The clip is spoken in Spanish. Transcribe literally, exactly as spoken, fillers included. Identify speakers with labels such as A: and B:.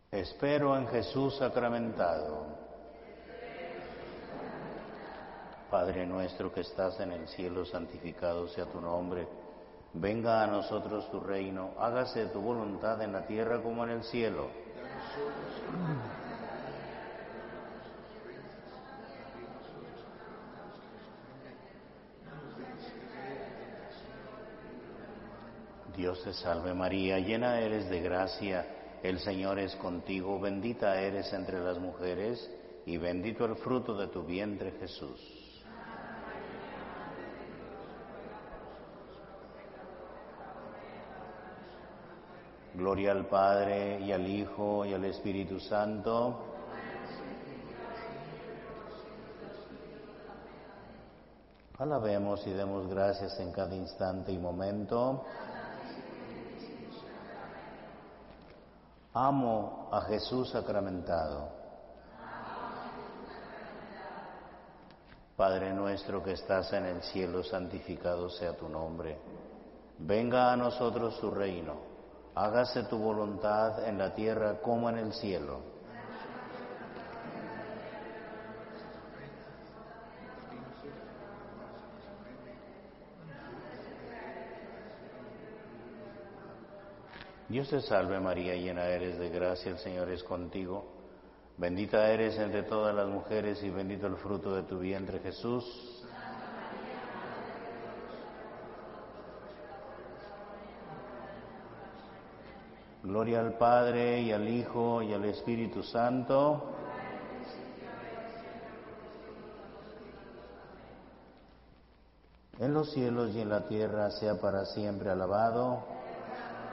A: Espero en Jesús sacramentado. Padre nuestro que estás en el cielo, santificado sea tu nombre. Venga a nosotros tu reino, hágase tu voluntad en la tierra como en el cielo. Dios te salve María, llena eres de gracia, el Señor es contigo, bendita eres entre las mujeres y bendito el fruto de tu vientre Jesús. Gloria al Padre y al Hijo y al Espíritu Santo. Alabemos y demos gracias en cada instante y momento. Amo a Jesús sacramentado. Padre nuestro que estás en el cielo, santificado sea tu nombre. Venga a nosotros tu reino. Hágase tu voluntad en la tierra como en el cielo. Dios te salve María, llena eres de gracia, el Señor es contigo. Bendita eres entre todas las mujeres y bendito el fruto de tu vientre Jesús. Gloria al Padre y al Hijo y al Espíritu Santo. En los cielos y en la tierra sea para siempre alabado.